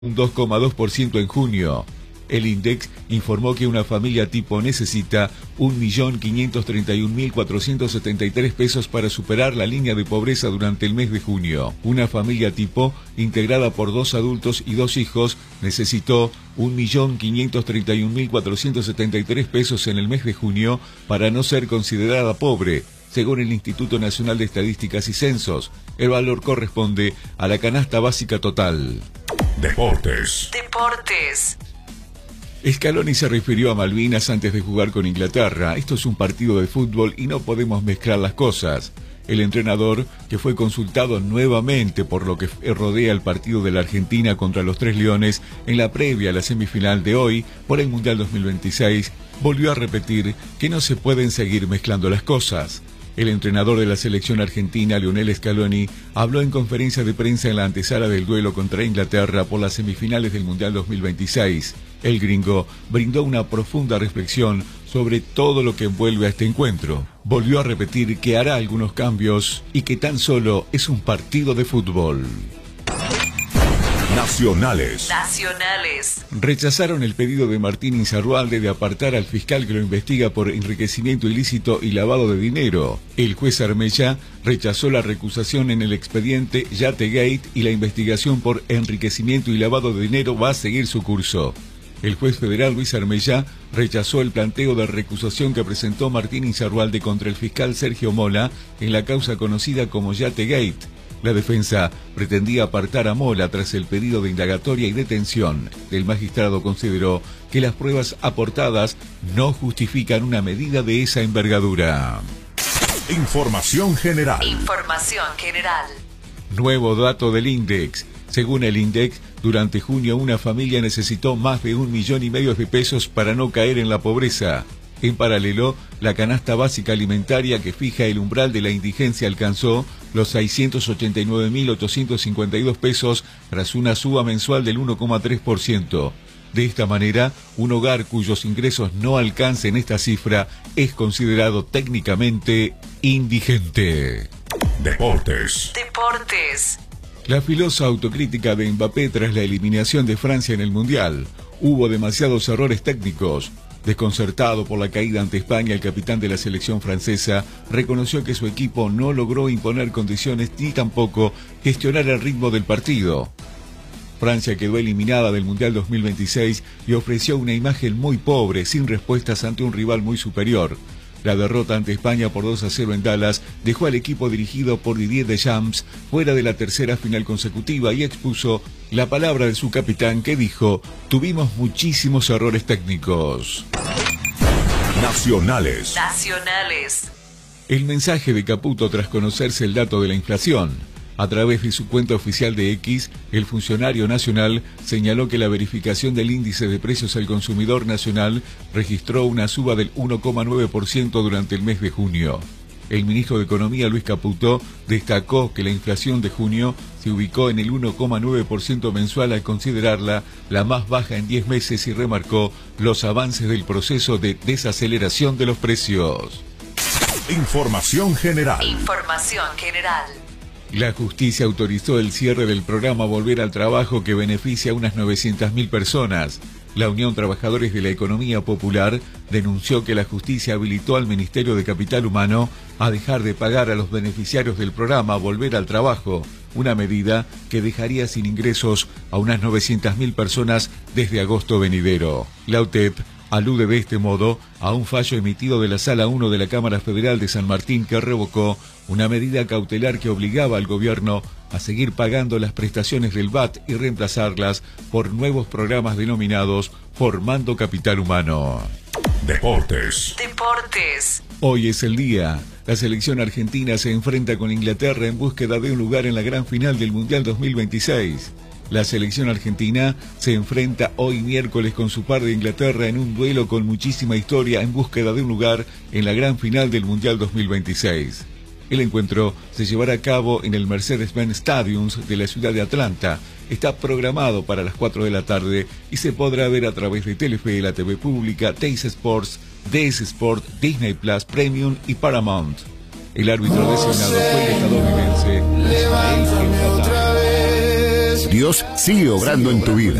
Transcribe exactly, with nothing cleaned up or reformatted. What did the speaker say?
un dos coma dos por ciento en junio. El INDEC informó que una familia tipo necesita un millón quinientos treinta y un mil cuatrocientos setenta y tres pesos para superar la línea de pobreza durante el mes de junio. Una familia tipo, integrada por dos adultos y dos hijos, necesitó un millón quinientos treinta y un mil cuatrocientos setenta y tres pesos en el mes de junio para no ser considerada pobre. Según el Instituto Nacional de Estadísticas y Censos, el valor corresponde a la canasta básica total. Deportes. Deportes. Scaloni se refirió a Malvinas antes de jugar con Inglaterra. Esto es un partido de fútbol y no podemos mezclar las cosas. El entrenador, que fue consultado nuevamente por lo que rodea el partido de la Argentina contra los Tres Leones en la previa a la semifinal de hoy por el Mundial dos mil veintiséis, volvió a repetir que no se pueden seguir mezclando las cosas. El entrenador de la selección argentina, Lionel Scaloni, habló en conferencia de prensa en la antesala del duelo contra Inglaterra por las semifinales del Mundial dos mil veintiséis. El gringo brindó una profunda reflexión sobre todo lo que envuelve a este encuentro. Volvió a repetir que hará algunos cambios y que tan solo es un partido de fútbol. Nacionales. Nacionales. Rechazaron el pedido de Martín Insaurralde de apartar al fiscal que lo investiga por enriquecimiento ilícito y lavado de dinero. El juez Armella rechazó la recusación en el expediente Yategate y la investigación por enriquecimiento y lavado de dinero va a seguir su curso. El juez federal Luis Armella rechazó el planteo de recusación que presentó Martín Insaurralde contra el fiscal Sergio Mola en la causa conocida como Yategate. La defensa pretendía apartar a Mola tras el pedido de indagatoria y detención. El magistrado consideró que las pruebas aportadas no justifican una medida de esa envergadura. Información general. Información general. Nuevo dato del INDEC. Según el INDEC, durante junio una familia necesitó más de un millón y medio de pesos para no caer en la pobreza. En paralelo, la canasta básica alimentaria que fija el umbral de la indigencia alcanzó los seiscientos ochenta y nueve mil ochocientos cincuenta y dos pesos tras una suba mensual del uno coma tres por ciento. De esta manera, un hogar cuyos ingresos no alcancen esta cifra es considerado técnicamente indigente. Deportes. Deportes. La filosa autocrítica de Mbappé tras la eliminación de Francia en el Mundial. Hubo demasiados errores técnicos. Desconcertado por la caída ante España, el capitán de la selección francesa reconoció que su equipo no logró imponer condiciones ni tampoco gestionar el ritmo del partido. Francia quedó eliminada del Mundial dos mil veintiséis y ofreció una imagen muy pobre, sin respuestas ante un rival muy superior. La derrota ante España por dos a cero en Dallas dejó al equipo dirigido por Didier Deschamps fuera de la tercera final consecutiva y expuso la palabra de su capitán que dijo: tuvimos muchísimos errores técnicos. Nacionales. Nacionales. El mensaje de Caputo tras conocerse el dato de la inflación. A través de su cuenta oficial de X, el funcionario nacional señaló que la verificación del índice de precios al consumidor nacional registró una suba del uno coma nueve por ciento durante el mes de junio. El ministro de Economía, Luis Caputo, destacó que la inflación de junio se ubicó en el uno coma nueve por ciento mensual al considerarla la más baja en diez meses y remarcó los avances del proceso de desaceleración de los precios. Información general. Información general. La justicia autorizó el cierre del programa Volver al Trabajo que beneficia a unas novecientas mil personas. La Unión Trabajadores de la Economía Popular denunció que la justicia habilitó al Ministerio de Capital Humano a dejar de pagar a los beneficiarios del programa Volver al Trabajo, una medida que dejaría sin ingresos a unas novecientas mil personas desde agosto venidero. La U T E P alude de este modo a un fallo emitido de la Sala uno de la Cámara Federal de San Martín que revocó una medida cautelar que obligaba al gobierno a seguir pagando las prestaciones del V A T y reemplazarlas por nuevos programas denominados Formando Capital Humano. Deportes. Deportes. Hoy es el día. La selección argentina se enfrenta con Inglaterra en búsqueda de un lugar en la gran final del Mundial dos mil veintiséis. La selección argentina se enfrenta hoy miércoles con su par de Inglaterra en un duelo con muchísima historia en búsqueda de un lugar en la gran final del Mundial dos mil veintiséis. El encuentro se llevará a cabo en el Mercedes-Benz Stadium de la ciudad de Atlanta. Está programado para las cuatro de la tarde y se podrá ver a través de Telefe, la T V Pública, Teis Sports, D S Sport, Disney Plus, Premium y Paramount. El árbitro designado fue el estadounidense Ismael El-Khattab. Dios sigue obrando en tu vida.